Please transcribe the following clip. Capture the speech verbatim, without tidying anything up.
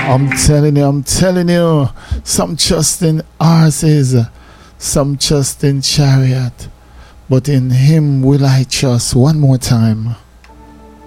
I'm telling you, I'm telling you, some trust in horses, some trust in chariot, but in him will I trust. One more time.